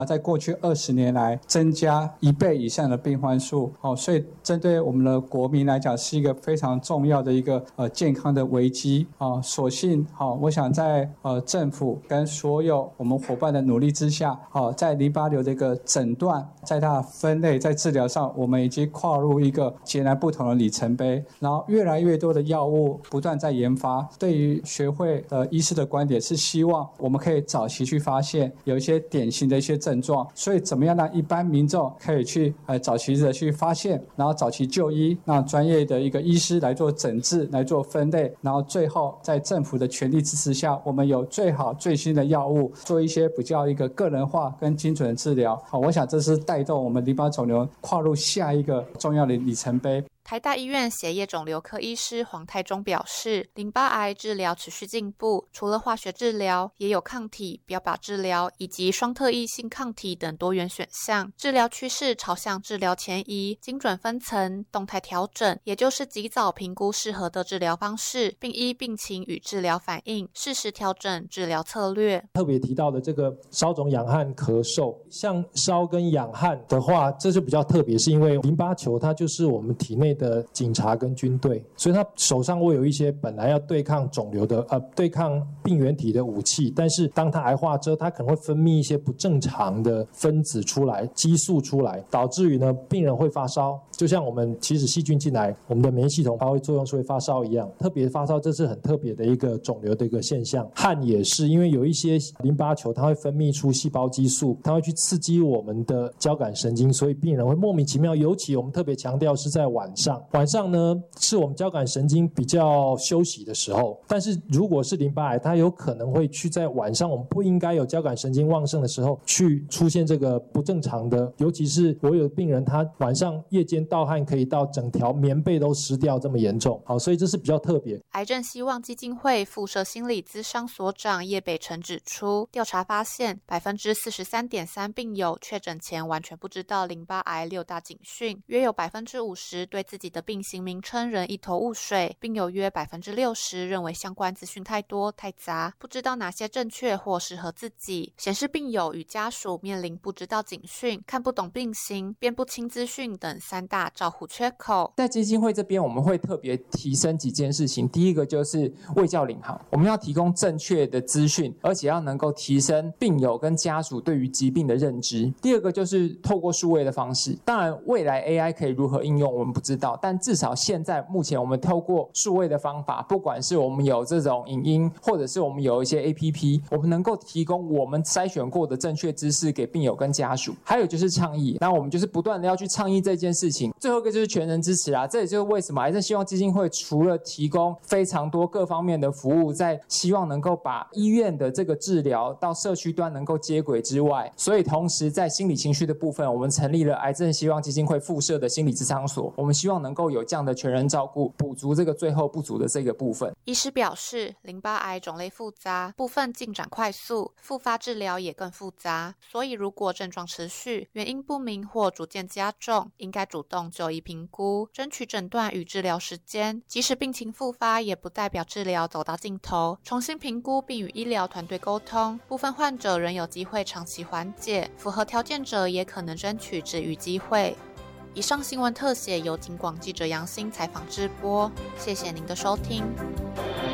在过去20年来增加1倍以上的病患数，所以针对我们的国民来讲是一个非常重要的一个健康的危机。所幸我想在政府跟所有我们伙伴的努力之下，在淋巴瘤的一个诊断，在它的分类，在治疗上，我们已经跨入一个截然不同的里程碑。然后越来越多的药物不断在研发，对于学会的医师的观点是希望我们可以早期去发现有一些典型的一些症状，所以怎么样让一般民众可以去早期的去发现，然后早期就医，让专业的一个医师来做诊治，来做分类，然后最后在政府的全力支持下，我们有最好最新的药物，做一些比较一个个人化跟精准的治疗。我想这是带动我们淋巴肿瘤跨入下一个重要的里程碑。 台大医院血液肿瘤科医师黄泰忠表示，淋巴癌治疗持续进步，除了化学治疗，也有抗体、标靶治疗以及双特异性抗体等多元选项。治疗趋势朝向治疗前移、精准分层、动态调整，也就是及早评估适合的治疗方式，并依病情与治疗反应，适时调整治疗策略。 特别提到的这个烧肿、痒汗、咳嗽，像烧跟痒汗的话，这就比较特别，是因为淋巴球它就是我们体内的警察跟军队，所以他手上会有一些本来要对抗肿瘤的对抗病原体的武器，但是当它癌化之后，它可能会分泌一些不正常的分子出来，激素出来，导致于呢病人会发烧。就像我们其实细菌进来，我们的免疫系统发挥作用是会发烧一样，特别发烧这是很特别的一个肿瘤的一个现象。汗也是，因为有一些淋巴球它会分泌出细胞激素，它会去刺激我们的交感神经，所以病人会莫名其妙，尤其我们特别强调是在晚上呢是我们交感神经比较休息的时候，但是如果是淋巴癌，它有可能会去在晚上我们不应该有交感神经旺盛的时候去出现这个不正常的，尤其是我有病人他晚上夜间盗汗可以到整条棉被都湿掉这么严重，好，所以这是比较特别。 癌症希望基金会附设心理咨商所长叶北辰指出，调查发现 43.3% 病友确诊前完全不知道淋巴癌6大警讯，约有 50% 对自己的病型名称仍一头雾水，并有约 60% 认为相关资讯太多太杂，不知道哪些正确或适合自己，显示病友与家属面临不知道警讯、看不懂病型、辨不清资讯等3大照护缺口。 在基金会这边，我们会特别提升几件事情。第一个就是卫教领航，我们要提供正确的资讯，而且要能够提升病友跟家属对于疾病的认知。第二个就是透过数位的方式，当然未来 AI 可以如何应用我们不知道，但至少现在目前我们透过数位的方法，不管是我们有这种影音，或者是我们有一些 APP， 我们能够提供我们筛选过的正确知识给病友跟家属。还有就是倡议，那我们就是不断的要去倡议这件事情。最后一个就是全人支持啊，这也就是为什么癌症希望基金会除了提供非常多各方面的服务，在希望能够把医院的这个治疗到社区端能够接轨之外，所以同时在心理情绪的部分，我们成立了癌症希望基金会附设的心理咨商所，我们希望能够有这样的全人照顾，补足这个最后不足的这个部分。 医师表示，淋巴癌种类复杂，部分进展快速，复发治疗也更复杂，所以如果症状持续，原因不明或逐渐加重，应该主动就医评估，争取诊断与治疗时间。即使病情复发，也不代表治疗走到尽头，重新评估并与医疗团队沟通，部分患者仍有机会长期缓解，符合条件者也可能争取治愈机会。以上新闻特写由警广记者杨欣采访直播，谢谢您的收听。